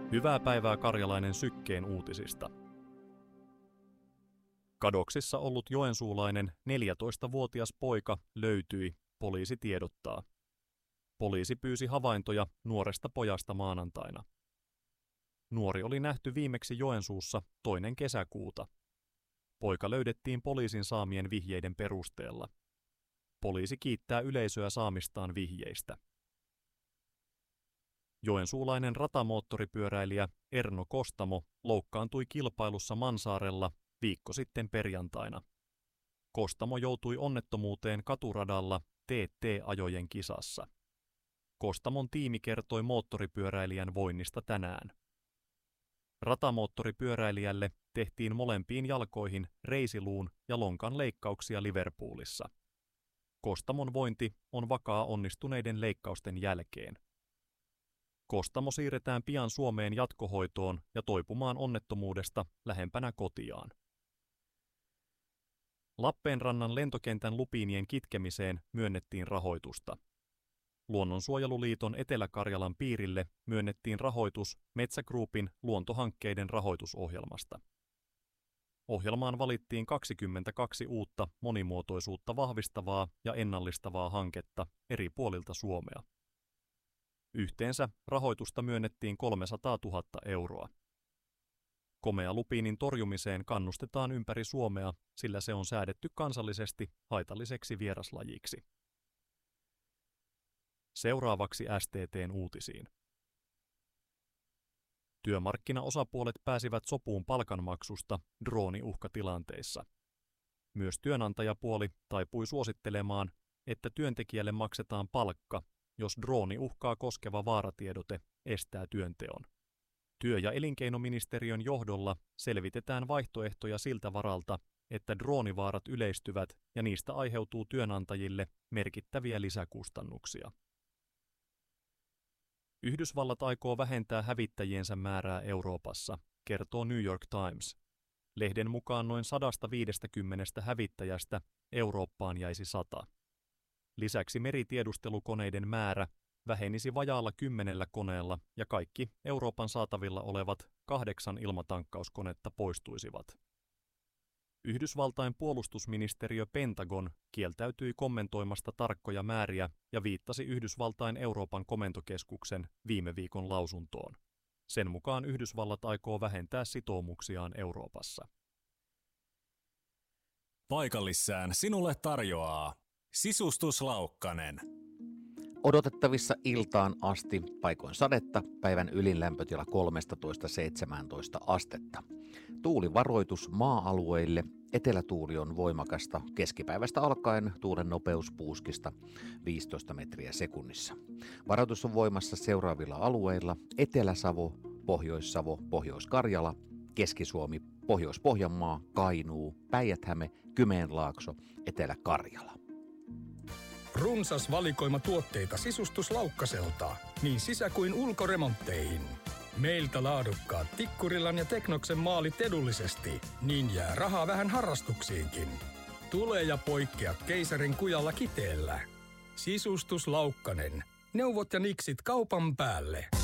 Hyvää päivää Karjalainen Sykkeen uutisista. Kadoksissa ollut joensuulainen 14-vuotias poika löytyi, poliisi tiedottaa. Poliisi pyysi havaintoja nuoresta pojasta maanantaina. Nuori oli nähty viimeksi Joensuussa 2. kesäkuuta. Poika löydettiin poliisin saamien vihjeiden perusteella. Poliisi kiittää yleisöä saamistaan vihjeistä. Joensuulainen ratamoottoripyöräilijä Erno Kostamo loukkaantui kilpailussa Mansaarella viikko sitten perjantaina. Kostamo joutui onnettomuuteen katuradalla TT-ajojen kisassa. Kostamon tiimi kertoi moottoripyöräilijän voinnista tänään. Ratamoottoripyöräilijälle tehtiin molempiin jalkoihin reisiluun ja lonkan leikkauksia Liverpoolissa. Kostamon vointi on vakaa onnistuneiden leikkausten jälkeen. Kostamo siirretään pian Suomeen jatkohoitoon ja toipumaan onnettomuudesta lähempänä kotiaan. Lappeenrannan lentokentän lupiinien kitkemiseen myönnettiin rahoitusta. Luonnonsuojeluliiton Etelä-Karjalan piirille myönnettiin rahoitus Metsä Groupin luontohankkeiden rahoitusohjelmasta. Ohjelmaan valittiin 22 uutta monimuotoisuutta vahvistavaa ja ennallistavaa hanketta eri puolilta Suomea. Yhteensä rahoitusta myönnettiin 300 000 euroa. Komealupiinin torjumiseen kannustetaan ympäri Suomea, sillä se on säädetty kansallisesti haitalliseksi vieraslajiksi. Seuraavaksi STT:n uutisiin. Työmarkkinaosapuolet pääsivät sopuun palkanmaksusta drooniuhkatilanteissa. Myös työnantajapuoli taipui suosittelemaan, että työntekijälle maksetaan palkka, jos drooniuhkaa koskeva vaaratiedote estää työnteon. Työ- ja elinkeinoministeriön johdolla selvitetään vaihtoehtoja siltä varalta, että droonivaarat yleistyvät ja niistä aiheutuu työnantajille merkittäviä lisäkustannuksia. Yhdysvallat aikoo vähentää hävittäjiensä määrää Euroopassa, kertoo New York Times. Lehden mukaan noin 150 hävittäjästä Eurooppaan jäisi 100. Lisäksi meritiedustelukoneiden määrä vähenisi vajaalla 10 koneella ja kaikki Euroopan saatavilla olevat 8 ilmatankkauskonetta poistuisivat. Yhdysvaltain puolustusministeriö Pentagon kieltäytyi kommentoimasta tarkkoja määriä ja viittasi Yhdysvaltain Euroopan komentokeskuksen viime viikon lausuntoon. Sen mukaan Yhdysvallat aikoo vähentää sitoumuksiaan Euroopassa. Paikallissään sinulle tarjoaa Sisustus Laukkanen. Odotettavissa iltaan asti paikoin sadetta, päivän ylin lämpötila 13–17 astetta. Tuulivaroitus maa-alueille, etelätuuli on voimakasta, keskipäivästä alkaen tuulen nopeus puuskista 15 metriä sekunnissa. Varoitus on voimassa seuraavilla alueilla: Etelä-Savo, Pohjois-Savo, Pohjois-Karjala, Keski-Suomi, Pohjois-Pohjanmaa, Kainuu, Päijät-Häme, Kymenlaakso, Etelä-Karjala. Runsas valikoima tuotteita Sisustus Laukkaselta, niin sisä- kuin ulkoremontteihin. Meiltä laadukkaat Tikkurillan ja Teknoksen maalit edullisesti, niin jää rahaa vähän harrastuksiinkin. Tule ja poikkea keisarin kujalla Kiteellä. Sisustus Laukkanen. Neuvot ja niksit kaupan päälle.